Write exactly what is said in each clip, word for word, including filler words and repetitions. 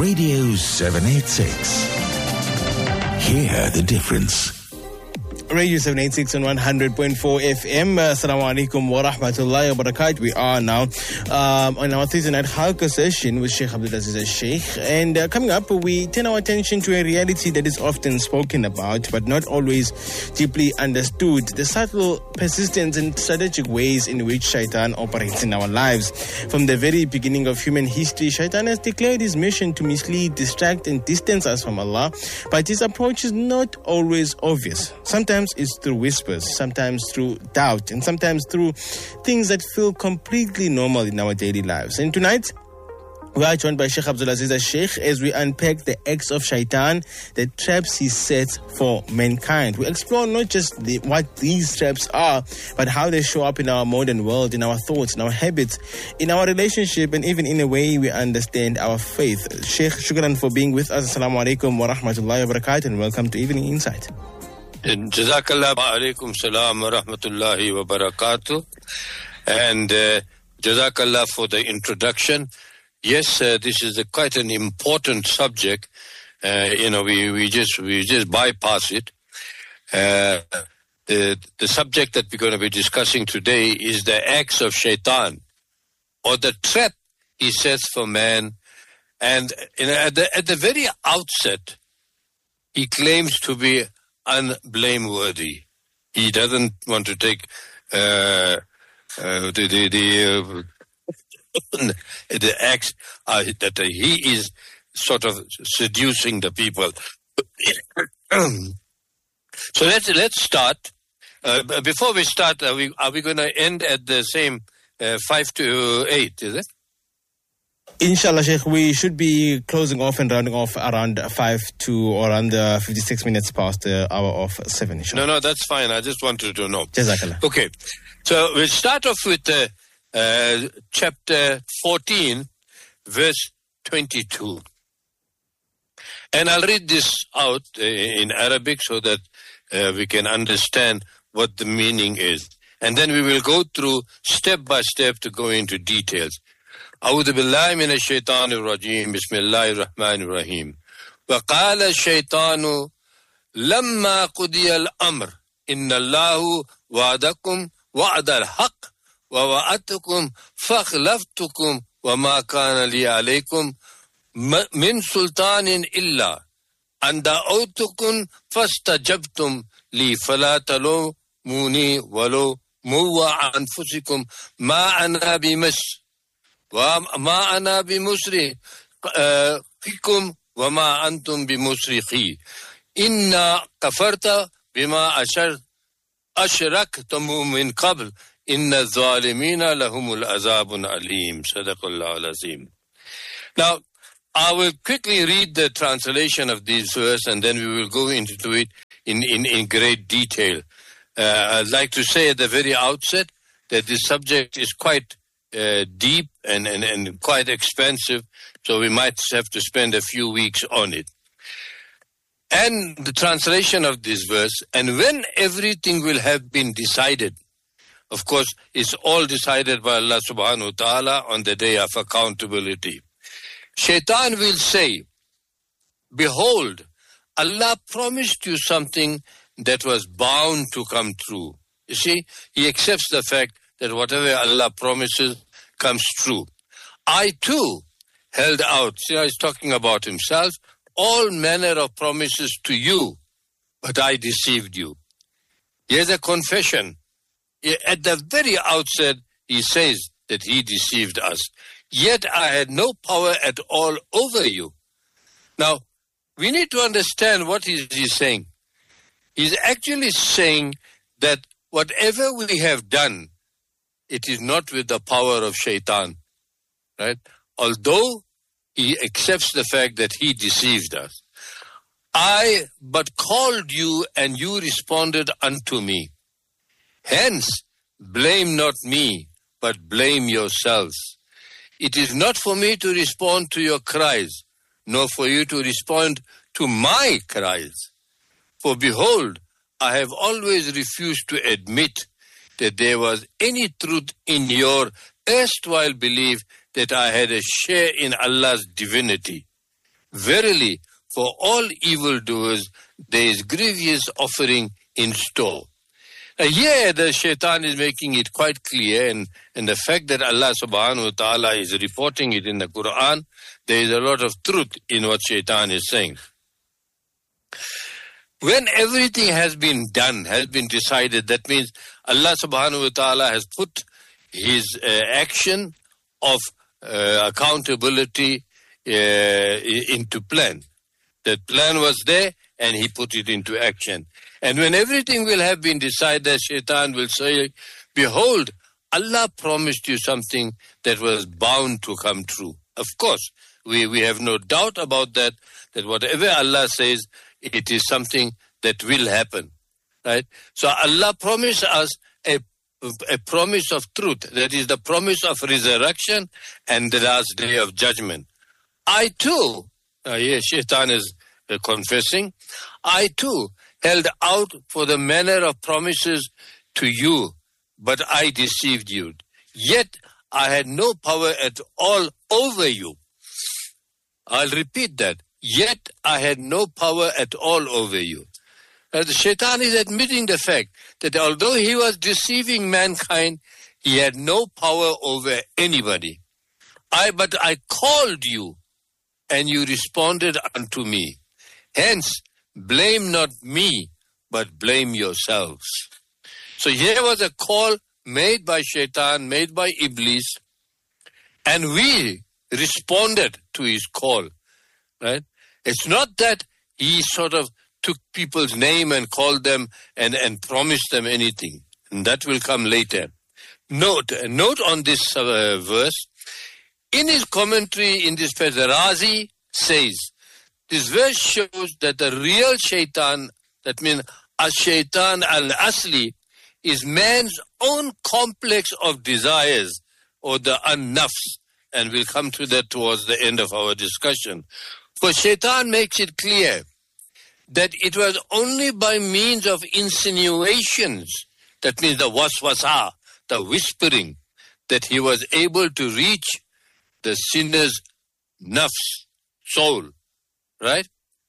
Radio seven eighty-six. Hear the difference. Radio seven eighty-six on one hundred point four F M. Assalamu alaikum wa rahmatullahi wa barakatuh. We are now um, on our Thursday night Halqa session with Sheikh Abdulaziz Al-Sheikh. And uh, coming up, we turn our attention to a reality that is often spoken about, but not always deeply understood. The subtle, persistent and strategic ways in which Shaitan operates in our lives. From the very beginning of human history, Shaitan has declared his mission to mislead, distract and distance us from Allah. But his approach is not always obvious. Sometimes it's through whispers, sometimes through doubt, and sometimes through things that feel completely normal in our daily lives. And tonight, we are joined by Sheikh Abdulaziz Al-Sheikh as we unpack the acts of Shaitan, the traps he sets for mankind. We explore not just the, what these traps are, but how they show up in our modern world, in our thoughts, in our habits, in our relationship, and even in a way we understand our faith. Sheikh, shukran for being with us. Assalamu alaikum wa rahmatullahi wa barakatuh, and welcome to Evening Insight. Jazakallah alaikum salam wa rahmatullahi wa barakatuh. And uh, Jazakallah for the introduction. Yes, uh, this is a, quite an important subject. Uh, you know, we, we just we just bypass it. Uh, the the subject that we're going to be discussing today is the acts of Shaitan, or the trap he sets for man. And you know, at the at the very outset, he claims to be unblameworthy. He doesn't want to take uh, uh, the the the, uh, the acts uh, that uh, he is sort of seducing the people. So let's let's start. Uh, before we start, are we are we going to end at the same uh, five to eight? Is it? Inshallah, Sheikh, we should be closing off and rounding off around five to or around the fifty-six minutes past the hour of seven. Inshallah. No, no, that's fine. I just wanted to know. Jazakallah. Okay, so we'll start off with uh, uh, chapter fourteen, verse twenty-two. And I'll read this out uh, in Arabic so that uh, we can understand what the meaning is. And then we will go through step by step to go into details. أعوذ بالله من الشيطان الرجيم بسم الله الرحمن الرحيم وقال الشيطان لما قضي الأمر إن الله وعدكم وعد الحق ووعدتكم فأخلفتكم وما كان لي عليكم من سلطان إلا أن دعوتكم فاستجبتم لي فلا تلوموني ولوموا أنفسكم ما أنا بمس وما أنا بمصرخكم وما أنتم بمصرخي إنا كفرت بما أشركتم من قبل إن الظالمين لهم العذاب الأليم صدق الله العظيم. Now, I will quickly read the translation of these verses and then we will go into it in, in, in great detail. Uh, I'd like to say at the very outset that this subject is quite Uh, deep and, and, and quite expensive, so we might have to spend a few weeks on it. And the translation of this verse, and when everything will have been decided, of course, it's all decided by Allah subhanahu wa ta'ala on the day of accountability. Shaitan will say, behold, Allah promised you something that was bound to come true. You see, he accepts the fact that whatever Allah promises comes true. I too held out, see, he's talking about himself, all manner of promises to you, but I deceived you. Here's a confession. At the very outset, he says that he deceived us. Yet I had no power at all over you. Now, we need to understand what he's saying. He's actually saying that whatever we have done, it is not with the power of Shaitan, right? Although he accepts the fact that he deceived us. I but called you and you responded unto me. Hence, blame not me, but blame yourselves. It is not for me to respond to your cries, nor for you to respond to my cries. For behold, I have always refused to admit that there was any truth in your erstwhile belief that I had a share in Allah's divinity. Verily, for all evildoers, there is grievous offering in store. Now here the shaitan is making it quite clear, and, and the fact that Allah subhanahu wa ta'ala is reporting it in the Quran, there is a lot of truth in what shaitan is saying. When everything has been done, has been decided, that means Allah subhanahu wa ta'ala has put his uh, action of uh, accountability uh, into plan. That plan was there and he put it into action. And when everything will have been decided, shaitan will say, behold, Allah promised you something that was bound to come true. Of course, we, we have no doubt about that, that whatever Allah says, it is something that will happen. Right? So Allah promised us a, a promise of truth. That is the promise of resurrection and the last day of judgment. I too, uh, yes, shaitan is uh, confessing, I too held out for the manner of promises to you, but I deceived you. Yet I had no power at all over you. I'll repeat that. Yet I had no power at all over you. Uh, the shaitan is admitting the fact that although he was deceiving mankind, he had no power over anybody. I, but I called you, and you responded unto me. Hence, blame not me, but blame yourselves. So here was a call made by shaitan, made by Iblis, and we responded to his call. Right? It's not that he sort of took people's name and called them and, and promised them anything. And that will come later. Note, note on this uh, verse, in his commentary in this verse, Razi says, this verse shows that the real shaitan, that means ash-shaitan al-asli, is man's own complex of desires, or the an-nafs, and we'll come to that towards the end of our discussion. For shaitan makes it clear that it was only by means of insinuations, that means the waswasa, the whispering, that he was able to reach the sinner's nafs, soul, right?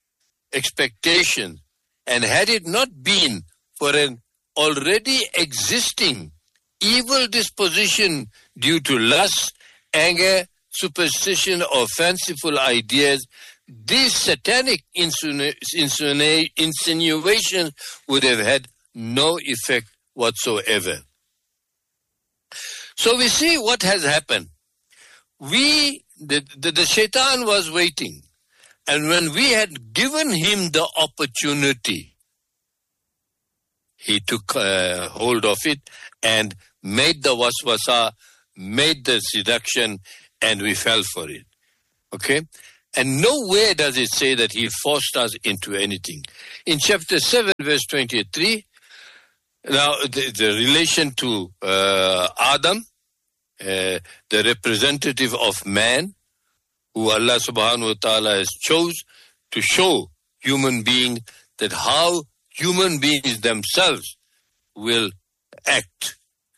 Expectation. And had it not been for an already existing evil disposition due to lust, anger, superstition, or fanciful ideas, these satanic insinu- insinu- insinuations would have had no effect whatsoever. So we see what has happened. We, the, the, the shaitan was waiting. And when we had given him the opportunity, he took uh, hold of it and made the waswasa, made the seduction, and we fell for it. Okay? And nowhere does it say that he forced us into anything. In chapter seven, verse twenty-three, now the, the relation to uh, Adam, uh, the representative of man, who Allah subhanahu wa ta'ala has chose to show human beings that how human beings themselves will act.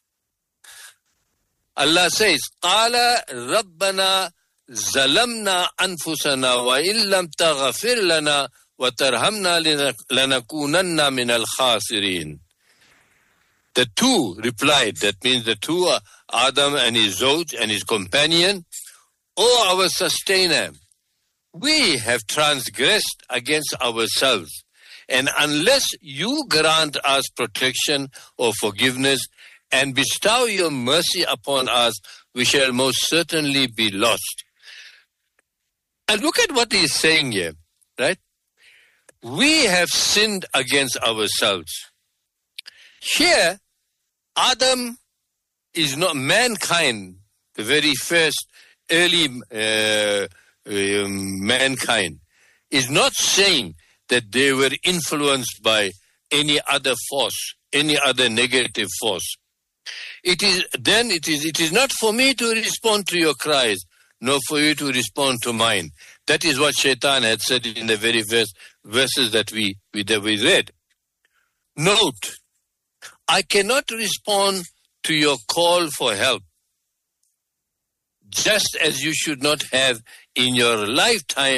Allah says, قَالَ رَبَّنَا زَلَمْنَا أَنفُسَنَا وَإِن لَمْ تَغْفِرْ لَنَا وَتَرْحَمْنَا لَنَكُونَنَّ مِنَ الْخَاسِرِينَ. The two replied, that means the two are Adam and his Zoj and his companion, O our sustainer, we have transgressed against ourselves, and unless you grant us protection or forgiveness and bestow your mercy upon us, we shall most certainly be lost. And look at what he is saying here, right? We have sinned against ourselves. Here, Adam is not mankind, the very first early uh, uh, mankind, is not saying that they were influenced by any other force, any other negative force. It is then it is it is not for me to respond to your cries, nor for you to respond to mine. That is what Shaitan had said in the very verse, verses that we, we that we read. Note, I cannot respond to your call for help, just as you should not have in your lifetime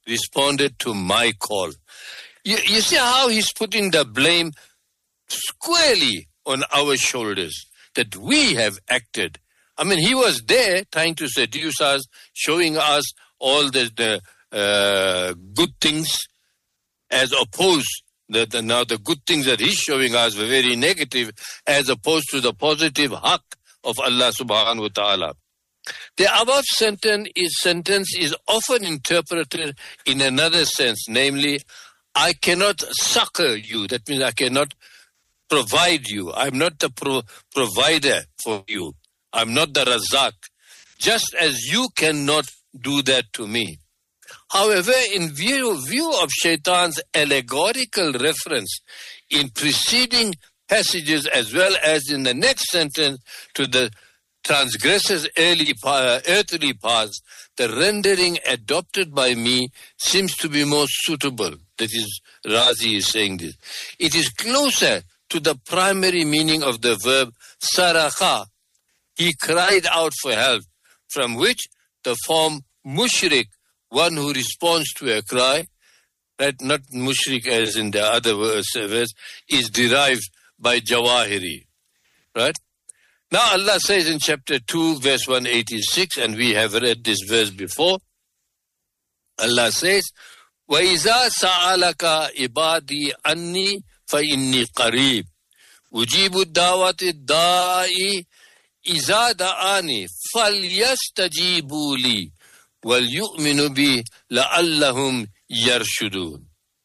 responded to my call. You, you see how he's putting the blame squarely on our shoulders, that we have acted. I mean, he was there trying to seduce us, showing us all the, the uh, good things, as opposed that the, now the good things that he's showing us were very negative, as opposed to the positive haqq of Allah subhanahu wa ta'ala. The above sentence is, sentence is often interpreted in another sense, namely, I cannot succor you. That means I cannot provide you. I'm not the pro- provider for you. I'm not the razak. Just as you cannot do that to me. However, in view, view of Shaitan's allegorical reference in preceding passages as well as in the next sentence to the transgressor's early, uh, earthly paths, the rendering adopted by me seems to be more suitable. That is, Razi is saying this. It is closer to the primary meaning of the verb sarakha. He cried out for help, from which the form mushrik, one who responds to a cry, right, not mushrik as in the other verse, is derived by Jawahiri. Right? Now Allah says in chapter two, verse one eighty-six, and we have read this verse before, Allah says, وَإِذَا سَأَلَكَ عِبَادِي أَنِّي فَإِنِّي قَرِيبٌ أُجِيبُ الدَّعْوَةَ الدَّاعِ إِذَا دَعَانِ فَلْيَسْتَجِيبُوا لِي وَلْيُؤْمِنُوا بِي لَعَلَّهُمْ يَرْشُدُونَ.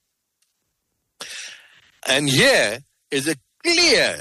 And here is a clear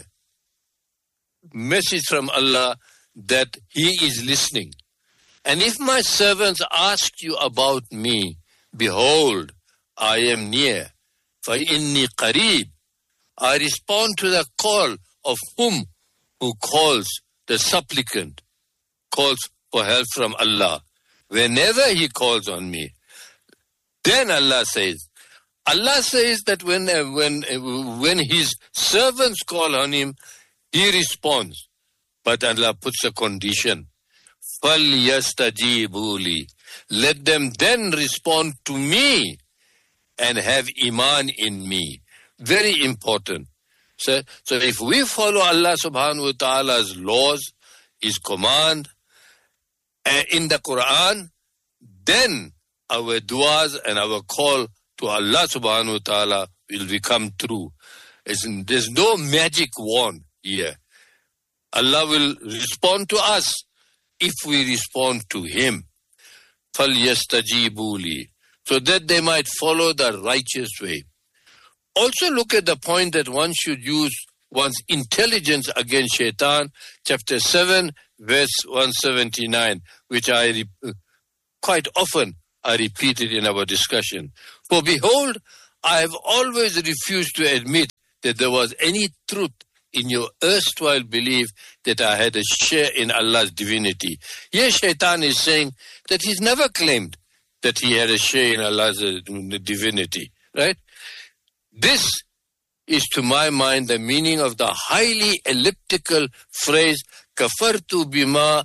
message from Allah that He is listening. And if my servants ask you about me, behold, I am near. فَإِنِّي قَرِيبٌ. I respond to the call of whom who calls, the supplicant, calls for help from Allah. Whenever he calls on me, then Allah says, Allah says that when uh, when uh, when his servants call on him, he responds. But Allah puts a condition. فَلْيَسْتَجِيبُوا لِي. Let them then respond to me and have iman in me. Very important. So, so if we follow Allah subhanahu wa ta'ala's laws, His command, uh, in the Quran, then our du'as and our call to Allah subhanahu wa ta'ala will become true. It's, there's no magic wand here. Allah will respond to us if we respond to Him. فَلْيَسْتَجِيبُوا لِي. So that they might follow the righteous way. Also look at the point that one should use one's intelligence against Shaitan, chapter seven, verse one seventy-nine, which I re- quite often I repeated in our discussion. For behold, I have always refused to admit that there was any truth in your erstwhile belief that I had a share in Allah's divinity. Here Shaitan is saying that he's never claimed that he had a share in Allah's uh, divinity, right? This is to my mind the meaning of the highly elliptical phrase, kafartu bima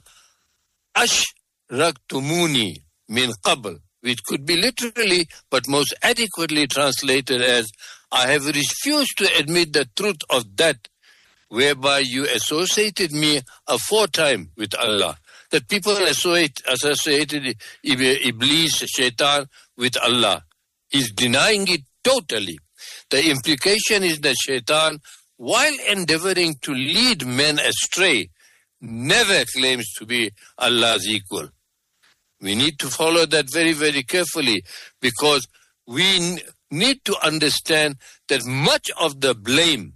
ashraktumuni min qabl, which could be literally but most adequately translated as, I have refused to admit the truth of that whereby you associated me aforetime with Allah. That people associate, associated Iblis, Shaitan with Allah. He's denying it totally. The implication is that Shaitan, while endeavoring to lead men astray, never claims to be Allah's equal. We need to follow that very, very carefully, because we n- need to understand that much of the blame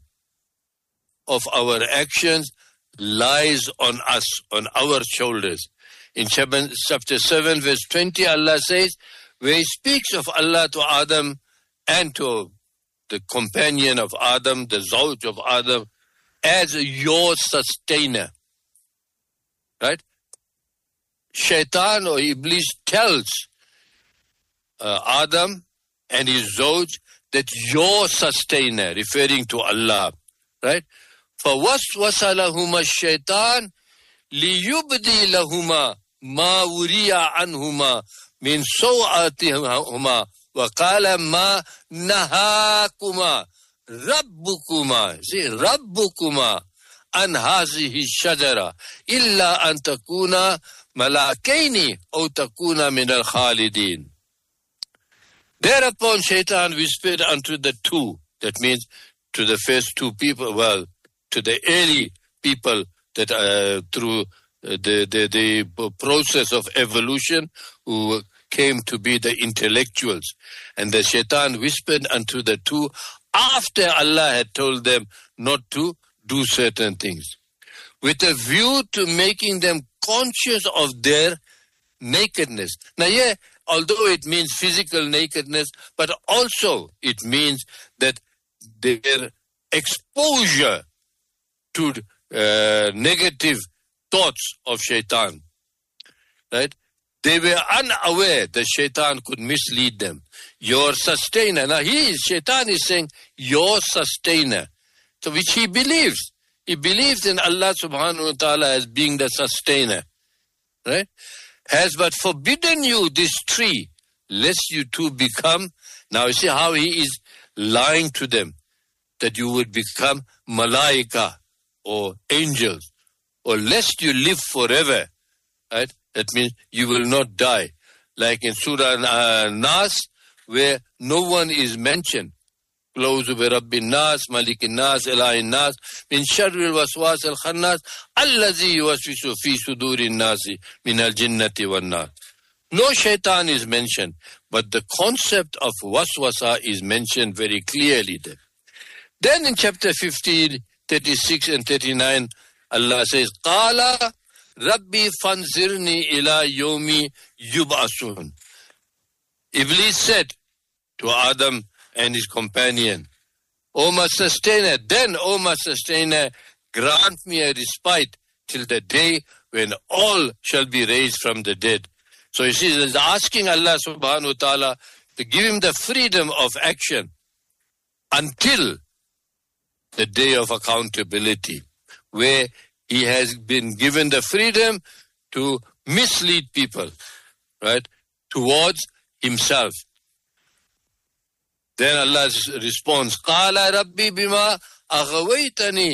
of our actions lies on us, on our shoulders. In chapter seven, verse twenty, Allah says, where He speaks of Allah to Adam and to the companion of Adam, the Zawj of Adam, as your sustainer. Right? Shaitan or Iblis tells uh, Adam and his Zawj that your sustainer, referring to Allah. Right? فَوَسْوَسَ لَهُمَا الشَّيْطَانِ لِيُبْدِي لَهُمَا مَا وُرِيَ عَنْهُمَا min sawatihuma wa qala ma nahakuma rabbukuma. See, rabbukuma an hazihi shajara illa an takuna malakaini aw takuna min al-khalidin. Thereupon Shaitan whispered unto the two, that means to the first two people, well, to the early people that uh, through the, the, the process of evolution who came to be the intellectuals. And the Shaitan whispered unto the two after Allah had told them not to do certain things, with a view to making them conscious of their nakedness. Now, yeah, although it means physical nakedness, but also it means that their exposure to uh, negative thoughts of Shaitan, right? They were unaware that Shaitan could mislead them. Your sustainer. Now, he is, Shaitan is saying, your sustainer. So, which he believes. He believes in Allah subhanahu wa ta'ala as being the sustainer, right? Has but forbidden you this tree, lest you too become. Now you see how he is lying to them, that you would become malaika or angels, or lest you live forever, right? That means you will not die. Like in Surah uh, Nas, where no one is mentioned. Close bi Rabbin Nas, Malikin Nas, Ilahin Nas, min sharril waswas al khannas, allazi yuwaswisu fi sudurin nasi min al jinnati wan nas. No shaitan is mentioned, but the concept of waswasa is mentioned very clearly there. Then in chapter fifteen, thirty-six and thirty-nine, Allah says, Qala Rabbi fanzirni ila yomi yub'asun. Iblis said to Adam and his companion, O my sustainer, then, O my sustainer, grant me a respite till the day when all shall be raised from the dead. So you see, he's asking Allah subhanahu wa ta'ala to give him the freedom of action until the day of accountability, where he has been given the freedom to mislead people, right, towards himself. Then Allah responds, Qala Rabbi bima aghawaytani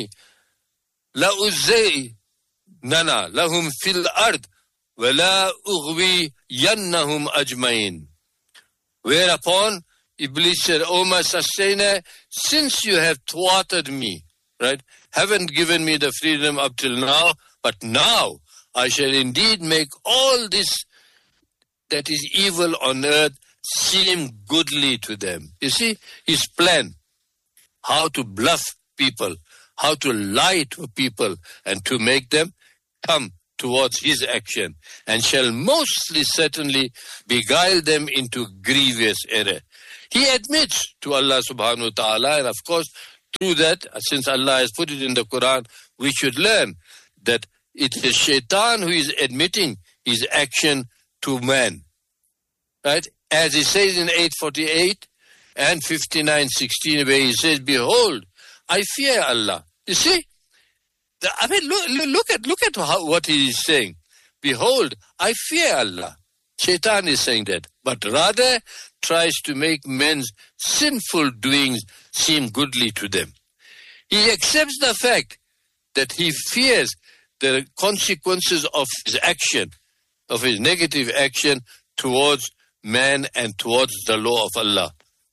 la'uzzay nana lahum fil ard wa la ughwi yannahum ajmain. Whereupon Iblis said, O my sustainer, since you have thwarted me, right, haven't given me the freedom up till now, but now I shall indeed make all this that is evil on earth seem goodly to them. You see, his plan, how to bluff people, how to lie to people and to make them come towards his action, and shall mostly certainly beguile them into grievous error. He admits to Allah subhanahu wa ta'ala, and of course, through that, since Allah has put it in the Quran, we should learn that it is Shaitan who is admitting his action to man. Right? As he says in eight forty-eight and fifty-nine sixteen, where he says, Behold, I fear Allah. You see? The, I mean, look, look at look at how, what he is saying. Behold, I fear Allah. Shaitan is saying that. But rather tries to make men's sinful doings seem goodly to them. He accepts the fact that he fears the consequences of his action, of his negative action towards man and towards the law of Allah.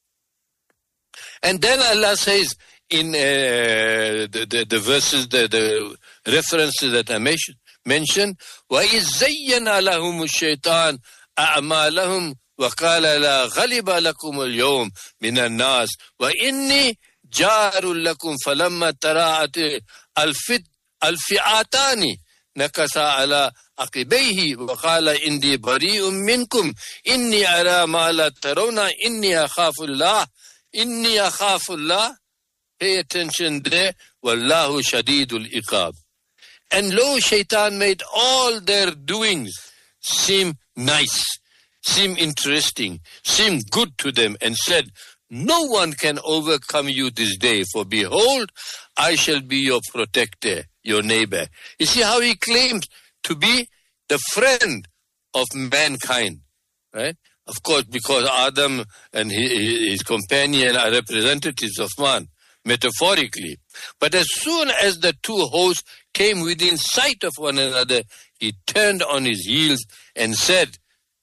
And then Allah says in uh, the, the, the verses, the, the references that I mentioned, وَإِذْ زَيَّنَ لَهُمُ الشَّيْطَانُ أَعْمَالَهُمْ وَقَالَ لَا غَلِبَ لَكُمُ الْيَوْمِ مِنَ النَّاسِ وَإِنِّي جَارٌ لَكُمْ فَلَمَّا تَرَاءَتِ الْفِئَاتَانِ نَكَصَ عَلَى عَقِبَيْهِ وَقَالَ إِنِّي بَرِيءٌ مِّنكُمْ إِنِّي أَرَى مَا لَا تَرَوْنَ إِنِّي أَخَافُ اللَّهَ إِنِّي أَخَافُ اللَّهَ. Pay attention there. وَاللَّهُ شَدِيدُ الْعِقَابِ. And lo, Shaitan made all their doings seem nice, seem interesting, seem good to them, and said, no one can overcome you this day, for behold, I shall be your protector, your neighbor. You see how he claims to be the friend of mankind, right? Of course, because Adam and he, his companion are representatives of man, metaphorically. But as soon as the two hosts came within sight of one another, he turned on his heels and said,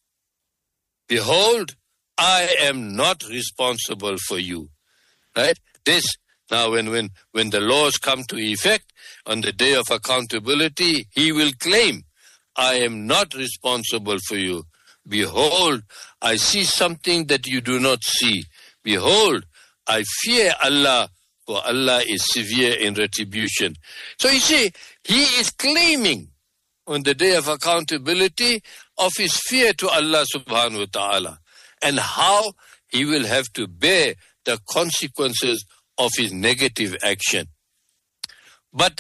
behold, I am not responsible for you. Right? This, now when, when, when the laws come to effect on the day of accountability, he will claim, I am not responsible for you. Behold, I see something that you do not see. Behold, I fear Allah, for Allah is severe in retribution. So you see, he is claiming on the day of accountability of his fear to Allah subhanahu wa ta'ala, and how he will have to bear the consequences of his negative action. But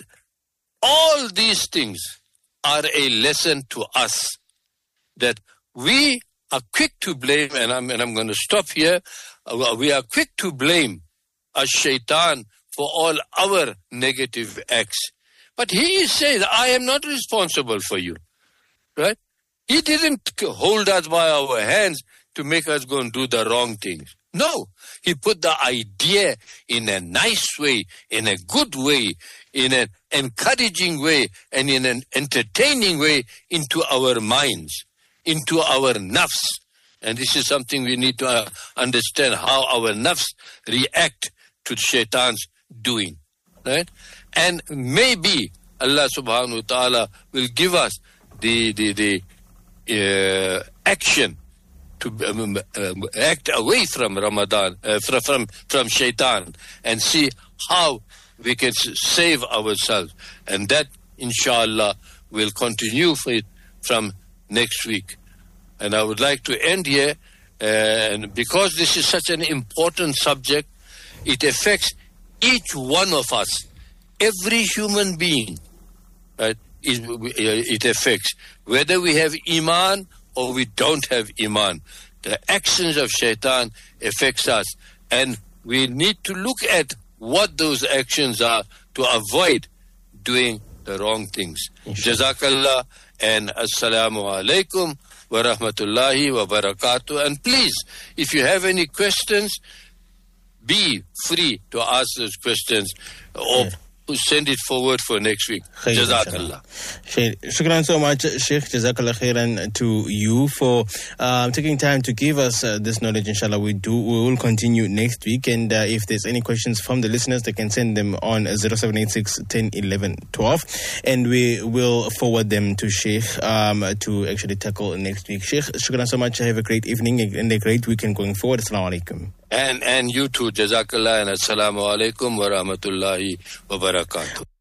all these things are a lesson to us that we are quick to blame, and I'm, and I'm going to stop here. Uh, we are quick to blame a shaitan for all our negative acts. But he says, I am not responsible for you. Right? He didn't hold us by our hands to make us go and do the wrong things. No. He put the idea in a nice way, in a good way, in an encouraging way, and in an entertaining way into our minds, into our nafs. And this is something we need to uh, understand, how our nafs react to shaitan's doing. Right? And maybe Allah subhanahu wa ta'ala will give us the, the, the uh, action to um, uh, act away from Ramadan, uh, from, from, from shaitan, and see how we can save ourselves. And that, inshallah, will continue for it from next week. And I would like to end here, uh, and because this is such an important subject, it affects each one of us, every human being, right? It, it affects whether we have iman or we don't have iman. The actions of shaitan affects us, and we need to look at what those actions are to avoid doing the wrong things. Jazakallah, and assalamu alaikum wa rahmatullahi wa barakatuh. And please, if you have any questions, be free to ask those questions, or send it forward for next week. Jazakallah. Shukran so much, Sheikh. Jazakallah khairan to you for uh, taking time to give us uh, this knowledge. Inshallah, we do. We will continue next week. And uh, if there's any questions from the listeners, they can send them on zero seven eight six, ten, eleven, twelve, and we will forward them to Sheikh um, to actually tackle next week. Sheikh, shukran so much. Have a great evening and a great weekend going forward. Assalamu alaikum. And, and you too, Jazakallah, and assalamu alaikum wa rahmatullahi wa barakatuh.